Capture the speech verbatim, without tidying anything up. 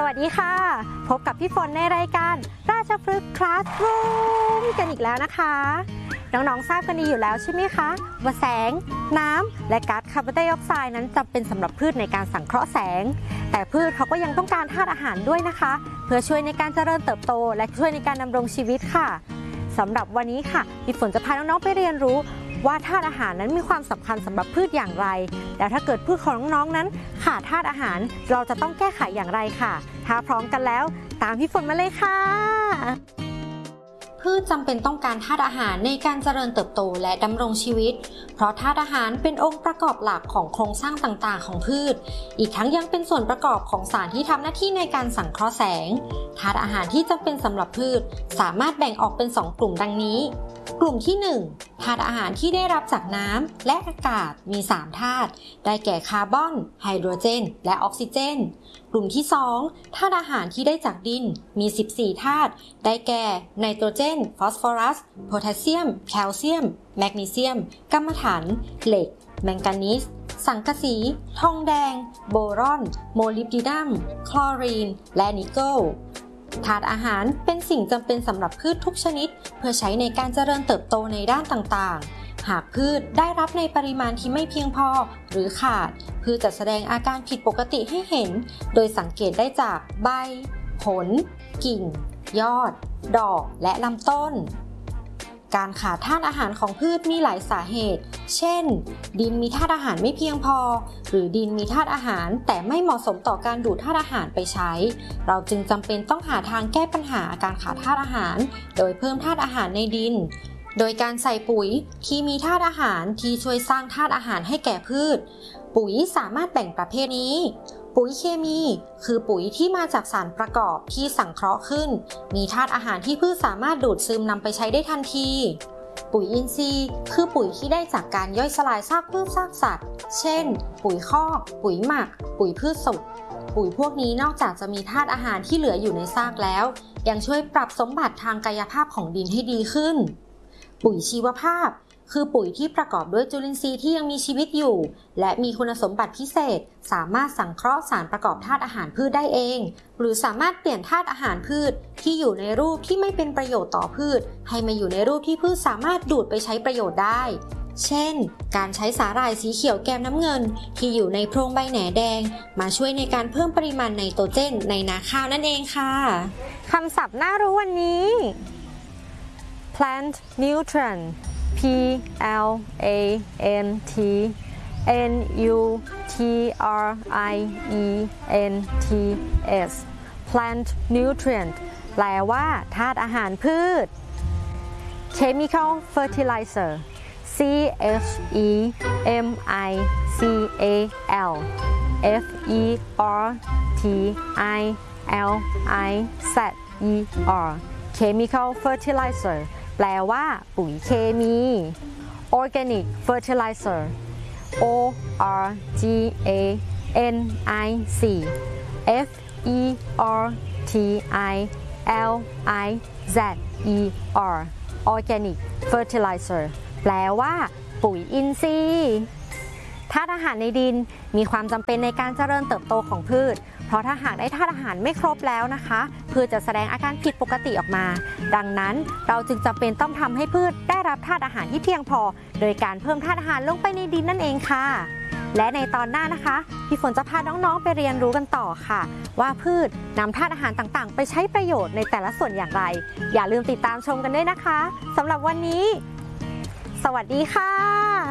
วัสดีค่ะพบกับพี่ฝนในรายการราชพฤกษ์คลาสรูมกันอีกแล้วนะคะน้องๆทราบกันดีอยู่แล้วใช่ไหมคะว่าแสงน้ำและก๊าซคาร์บอนไดออกไซด์นั้นจำเป็นสำหรับพืชในการสังเคราะห์แสงแต่พืชเขาก็ยังต้องการธาตุอาหารด้วยนะคะเพื่อช่วยในการเจริญเติบโตและช่วยในการดำรงชีวิตค่ะสำหรับวันนี้ค่ะพี่ฝนจะพาน้องๆไปเรียนรู้ว่าธาตุอาหารนั้นมีความสำคัญสำหรับพืชอย่างไรแล้วถ้าเกิดพืชของน้องๆนั้นขาดธาตุอาหารเราจะต้องแก้ไขอย่างไรค่ะถ้าพร้อมกันแล้วตามพี่ฝนมาเลยค่ะพืชจำเป็นต้องการธาตุอาหารในการเจริญเติบโตและดำรงชีวิตเพราะธาตุอาหารเป็นองค์ประกอบหลักของโครงสร้างต่างๆของพืชอีกทั้งยังเป็นส่วนประกอบของสารที่ทำหน้าที่ในการสังเคราะห์แสงธาตุอาหารที่จำเป็นสำหรับพืชสามารถแบ่งออกเป็นสองกลุ่มดังนี้กลุ่มที่หนึ่งธาตุอาหารที่ได้รับจากน้ำและอากาศมีสามธาตุได้แก่คาร์บอนไฮโดรเจนและออกซิเจนกลุ่มที่สองธาตุอาหารที่ได้จากดินมีสิบสี่ธาตุได้แก่ไนโตรเจนฟอสฟอรัสโพแทสเซียมแคลเซียมแมกนีเซียมกัมมันถันเหล็กแมงกานีสสังกะสีทองแดงโบรอนโมลิบดีนัมคลอรีนและนิกเกิลธาตุอาหารเป็นสิ่งจำเป็นสำหรับพืชทุกชนิดเพื่อใช้ในการเจริญเติบโตในด้านต่างๆหากพืชได้รับในปริมาณที่ไม่เพียงพอหรือขาดพืชจะแสดงอาการผิดปกติให้เห็นโดยสังเกตได้จากใบผลกิ่งยอดดอกและลำต้นการขาดธาตุอาหารของพืชมีหลายสาเหตุเช่นดินมีธาตุอาหารไม่เพียงพอหรือดินมีธาตุอาหารแต่ไม่เหมาะสมต่อการดูดธาตุอาหารไปใช้เราจึงจำเป็นต้องหาทางแก้ปัญหาการขาดธาตุอาหารโดยเพิ่มธาตุอาหารในดินโดยการใส่ปุ๋ยที่มีธาตุอาหารที่ช่วยสร้างธาตุอาหารให้แก่พืชปุ๋ยสามารถแบ่งประเภทนี้ปุ๋ยเคมีคือปุ๋ยที่มาจากสารประกอบที่สังเคราะห์ขึ้นมีธาตุอาหารที่พืชสามารถดูดซึมนำไปใช้ได้ทันทีปุ๋ยอินทรีย์คือปุ๋ยที่ได้จากการย่อยสลายซากพืชซากสัตว์เช่นปุ๋ยคอกปุ๋ยหมักปุ๋ยพืชสุกปุ๋ยพวกนี้นอกจากจะมีธาตุอาหารที่เหลืออยู่ในซากแล้วยังช่วยปรับสมบัติทางกายภาพของดินให้ดีขึ้นปุ๋ยชีวภาพคือปุ๋ยที่ประกอบด้วยจุลินทรีย์ที่ยังมีชีวิตอยู่และมีคุณสมบัติพิเศษสามารถสังเคราะห์สารประกอบธาตุอาหารพืชได้เองหรือสามารถเปลี่ยนธาตุอาหารพืชที่อยู่ในรูปที่ไม่เป็นประโยชน์ต่อพืชให้มาอยู่ในรูปที่พืชสามารถดูดไปใช้ประโยชน์ได้เช่นการใช้สาหร่ายสีเขียวแก้มน้ำเงินที่อยู่ในโพรงใบแหน่แดงมาช่วยในการเพิ่มปริมาณไนโตรเจนในนาข้าวนั่นเองค่ะคำศัพท์น่ารู้วันนี้ plant nutrient P L A N T N U T R I E N T S Plant Nutrient แปลว่าธาตุอาหารพืช Chemical Fertilizer C H E M I C A L F E R T I L I Z E R Chemical Fertilizerแปลว่าปุ๋ยเคมี Organic Fertilizer O R G A N I C F E R T I L I Z E R Organic Fertilizer แปลว่าปุ๋ยอินทรีย์ธาตุอาหารในดินมีความจำเป็นในการเจริญเติบโตของพืชเพราะถ้าหากได้ธาตุอาหารไม่ครบแล้วนะคะพืชจะแสดงอาการผิดปกติออกมาดังนั้นเราจึงจำเป็นต้องทำให้พืชได้รับธาตุอาหารที่เพียงพอโดยการเพิ่มธาตุอาหารลงไปในดินนั่นเองค่ะและในตอนหน้านะคะพี่ฝนจะพาน้องๆไปเรียนรู้กันต่อค่ะว่าพืชนำธาตุอาหารต่างๆไปใช้ประโยชน์ในแต่ละส่วนอย่างไรอย่าลืมติดตามชมกันด้วยนะคะสำหรับวันนี้สวัสดีค่ะ